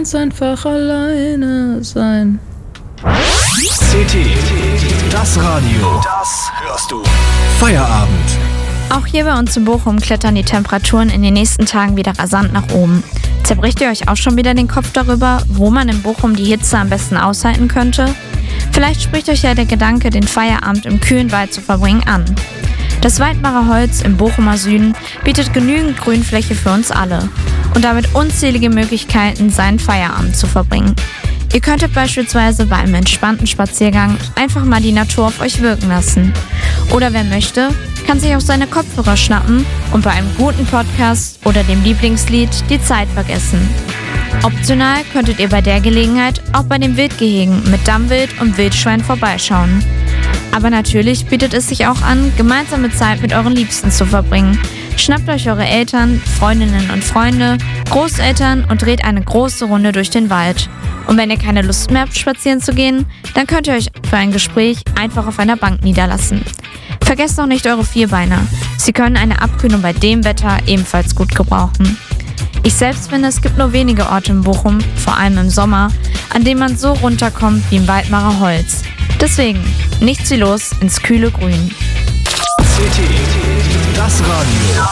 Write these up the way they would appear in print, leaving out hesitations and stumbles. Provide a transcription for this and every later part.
Einfach alleine sein. CT, das Radio, das hörst du. Feierabend. Auch hier bei uns in Bochum klettern die Temperaturen in den nächsten Tagen wieder rasant nach oben. Zerbricht ihr euch auch schon wieder den Kopf darüber, wo man in Bochum die Hitze am besten aushalten könnte? Vielleicht spricht euch ja der Gedanke, den Feierabend im kühlen Wald zu verbringen, an. Das Weidmarer Holz im Bochumer Süden bietet genügend Grünfläche für uns alle und damit unzählige Möglichkeiten, seinen Feierabend zu verbringen. Ihr könntet beispielsweise bei einem entspannten Spaziergang einfach mal die Natur auf euch wirken lassen. Oder wer möchte, kann sich auch seine Kopfhörer schnappen und bei einem guten Podcast oder dem Lieblingslied die Zeit vergessen. Optional könntet ihr bei der Gelegenheit auch bei den Wildgehegen mit Dammwild und Wildschwein vorbeischauen. Aber natürlich bietet es sich auch an, gemeinsame Zeit mit euren Liebsten zu verbringen. Schnappt euch eure Eltern, Freundinnen und Freunde, Großeltern und dreht eine große Runde durch den Wald. Und wenn ihr keine Lust mehr habt, spazieren zu gehen, dann könnt ihr euch für ein Gespräch einfach auf einer Bank niederlassen. Vergesst noch nicht eure Vierbeiner. Sie können eine Abkühlung bei dem Wetter ebenfalls gut gebrauchen. Ich selbst finde, es gibt nur wenige Orte in Bochum, vor allem im Sommer, an denen man so runterkommt wie im Weidmarer Holz. Deswegen, nichts wie los ins kühle Grün. CT, das Radio,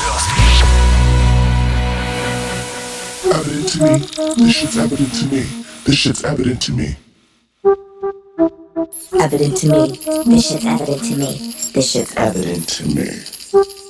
das hörst du. Evident to me. This shit's evident to me. This shit's evident to me. Evident to me. This shit's evident to me. This shit's Evident to me.